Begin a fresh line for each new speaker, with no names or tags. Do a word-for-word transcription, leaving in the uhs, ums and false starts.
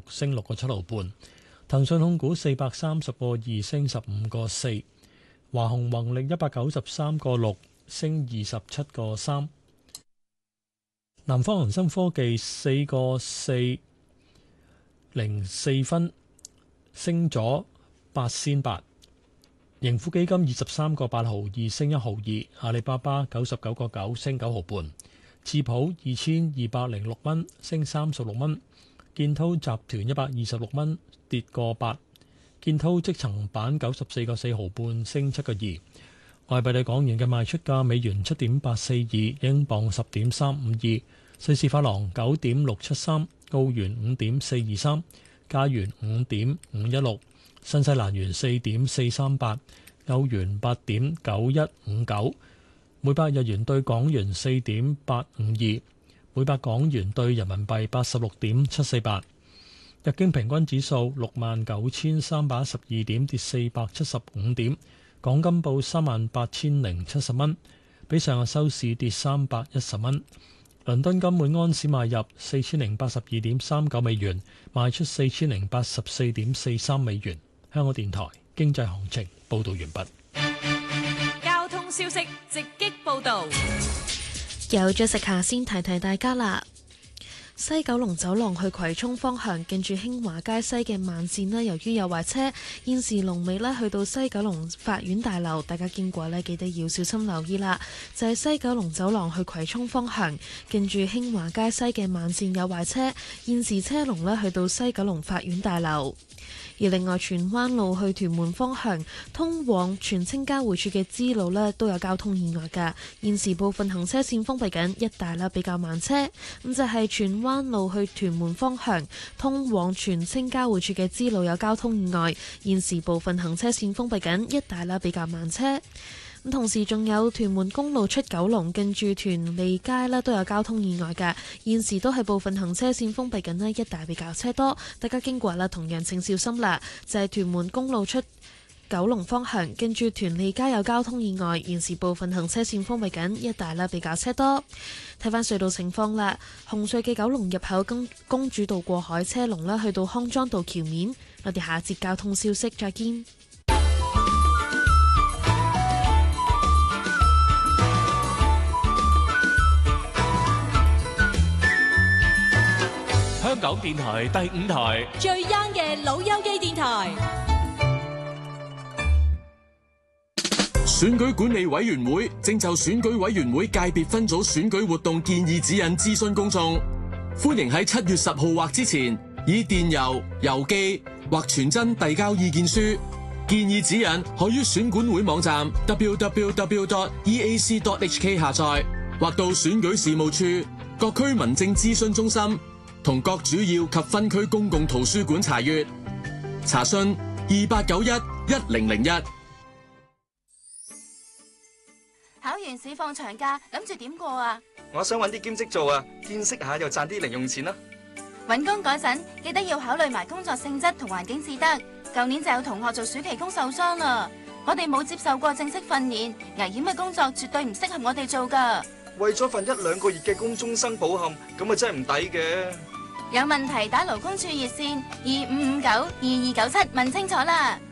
升六個七毫半。騰訊控股四百三十個二升十五個四。華虹宏力一百九十三個六升二十七個三。南方恒生科技四個四零四分升咗八仙八。盈富基金二十三個八毫二升一毫二。阿里巴巴九十九個九升九毫半。智普二千二百零六蚊升三十六蚊。建滔集團一百二十六蚊跌個八。建滔積層板九十四個四毫半升七個二。外幣對港元嘅賣出價：美元七點八四二，英鎊十點三五二，瑞士法郎九點六七三，澳元五點四二三，加元五點五一六，新西蘭元四點四三八，歐元八點九一五九，每百日元對港元四點八五二，每百港元對人民幣八十六點七四八。日經平均指數六萬九千三百一十二點，跌四百七十五點。港金報三萬八千零七十蚊，比上日收市跌三百一十蚊。倫敦金每安士買入四千零八十二點三九美元，賣出四千零八十四點四三美元。香港電台經濟行情報道完畢。
交通消息直擊報道，
有咗食下先提提大家啦。西九龍走廊去葵涌方向，近住興華街西嘅慢線呢，由於有壞車，現時龍尾呢去到西九龍法院大樓，大家經過呢記得要小心留意啦。就係西九龍走廊去葵涌方向，近住興華街西嘅慢線有壞車，現時車龍呢去到西九龍法院大樓。而另外，荃灣路去屯門方向，通往荃青交匯處嘅支路呢都有交通意外㗎，現時部分行車線封閉緊，一帶啦比較慢車。咁就係荃灣路去屯門方向，通往荃青交匯處嘅支路有交通意外，現時部分行車線封閉緊，一帶啦比較慢車。咁同時仲有屯門公路出九龍，近住屯利街咧都有交通意外㗎，現時都係部分行車線封閉緊咧，一帶比較車多，大家經過啦，同樣請小心啦。就係屯門公路出九龍方向，近住屯利街有交通意外，現時部分行車線封閉緊，一帶啦比較車多。睇翻隧道情況啦，紅隧嘅九龍入口公公主道過海車龍啦，去到康莊道橋面。我哋下一節交通消息再見。
香港電台第五台
最 young 嘅老友記電台。
選舉管理委員會正就選舉委員會界別分組選舉活動建議指引諮詢公眾，歡迎喺七月十號或之前以電郵、郵寄或傳真遞交意見書。建議指引可於選管會網站 double-u double-u double-u dot e a c dot h k 下載，或到選舉事務處、各區民政諮詢中心同各主要及分區公共圖書館查閱。查詢二八九一一零零一。
考完試放長假，諗住點過啊？
我想搵啲兼職做啊，見識下又賺啲零用錢啦。
搵工嗰陣記得要考慮埋工作性質同環境至得。舊年就有同學做暑期工受傷啦。我哋冇接受過正式訓練，危險嘅工作絕對唔適合我哋做噶。
為咗份一兩個月嘅工終生保險，咁啊真係唔抵嘅。
有問題打勞工處熱線二五五九二二九七問清楚啦。